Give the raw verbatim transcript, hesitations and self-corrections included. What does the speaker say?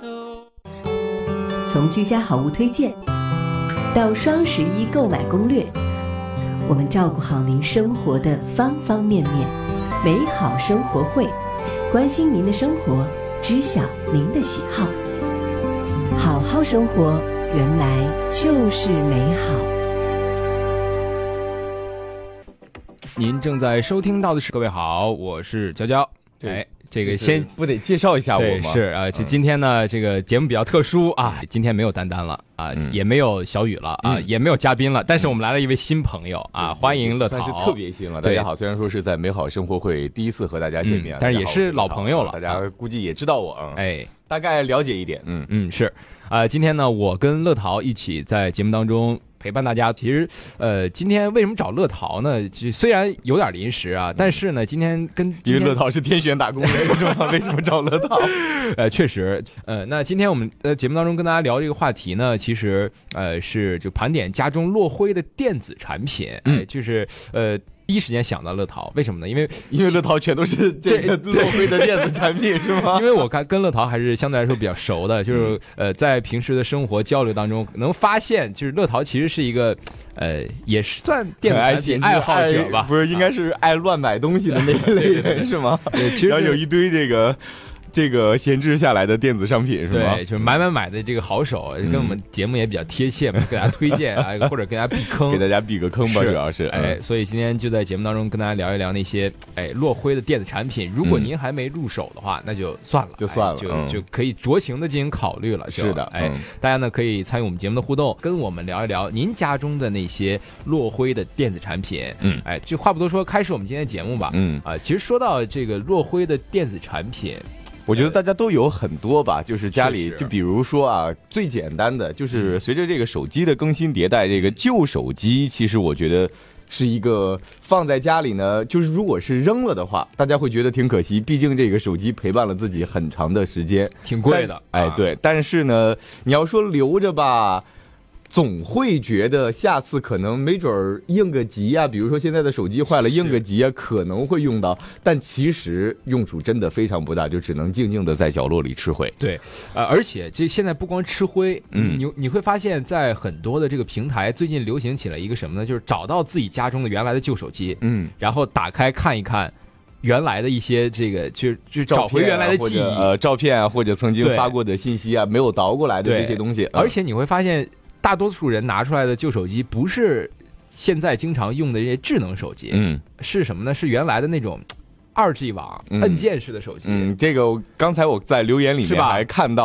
从居家好物推荐到双十一购买攻略，我们照顾好您生活的方方面面。美好生活会关心您的生活，知晓您的喜好。好好生活，原来就是美好。 您正在收听到的是，各位好，我是娇娇。哎，这个先不得介绍一下我吗？ 是啊，这今天呢，这个节目比较特殊啊，今天没有丹丹了啊，也没有小雨了啊，也没有嘉宾了，但是我们来了一位新朋友啊，欢迎乐淘， 算是特别新了。大家好，虽然说是在美好生活会第一次和大家见面， 但是也是老朋友了， 大家估计也知道我， 哎， 大概了解一点。嗯嗯，是啊，今天呢，我跟乐淘一起在节目当中陪伴大家。其实，呃，今天为什么找乐淘呢？就虽然有点临时啊，但是呢，今天跟因为乐淘是天选打工人是吗？为什么找乐淘？ 呃，确实，呃，那今天我们呃节目当中跟大家聊这个话题呢，其实呃是就盘点家中落灰的电子产品，嗯、呃，就是呃。第一时间想到乐淘，为什么呢？因为因为乐淘全都是这个落灰的电子产品，是吗？ 因为我看跟乐淘还是相对来说比较熟的，就是呃，在平时的生活交流当中，能发现就是乐淘其实是一个呃，也是算电子产品爱好者吧， 不是，应该是爱乱买东西的那一类人，是吗？ 对，其实然后有一堆这个。这个闲置下来的电子商品是吗？ 对，就是买买买的这个好手，跟我们节目也比较贴切嘛，给大家推荐啊，或者给大家避坑， 给大家避个坑吧，主要是哎，所以今天就在节目当中跟大家聊一聊那些哎落灰的电子产品。如果您还没入手的话，那就算了， 就算了， 就就可以酌情的进行考虑了。 是的， 哎，大家呢可以参与我们节目的互动，跟我们聊一聊您家中的那些落灰的电子产品。嗯，哎，就话不多说，开始我们今天的节目吧。嗯啊，其实说到这个落灰的电子产品。 我觉得大家都有很多吧，就是家里就比如说啊，最简单的就是随着这个手机的更新迭代，这个旧手机其实我觉得是一个放在家里呢，就是如果是扔了的话，大家会觉得挺可惜，毕竟这个手机陪伴了自己很长的时间， 挺贵的。 哎，对，但是呢，你要说留着吧。总会觉得下次可能没准应个急啊，比如说现在的手机坏了应个急啊，可能会用到，但其实用处真的非常不大，就只能静静的在角落里吃灰。 对，呃，而且这现在不光吃灰，嗯，你你会发现在很多的这个平台最近流行起来一个什么呢？就是找到自己家中的原来的旧手机，嗯，然后打开看一看。原来的一些这个就就找回原来的记忆， 呃，照片啊，或者曾经发过的信息啊，没有倒过来的这些东西， 而且你会发现。大多数人拿出来的旧手机不是现在经常用的这些智能手机，嗯，是什么呢？是原来的那种二 G 网、嗯、按键式的手机。 嗯，这个刚才我在留言里面还看到。